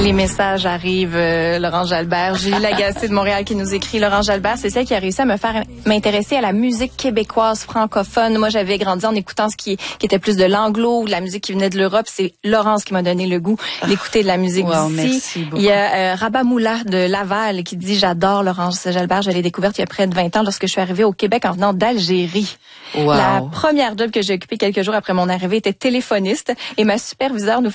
Les messages arrivent, Laurent Jalbert. Julie Lagacé de Montréal qui nous écrit. Laurent Jalbert, c'est celle qui a réussi à me faire m'intéresser à la musique québécoise francophone. Moi, j'avais grandi en écoutant ce qui était plus de l'anglo ou de la musique qui venait de l'Europe. C'est Laurence qui m'a donné le goût d'écouter de la musique d'ici. Merci beaucoup. Il y a Rabat Moula de Laval qui dit « J'adore Laurence Jalbert. Je l'ai découverte il y a près de 20 ans lorsque je suis arrivée au Québec en venant d'Algérie. Wow. La première job que j'ai occupée quelques jours après mon arrivée était téléphoniste et ma superviseure nous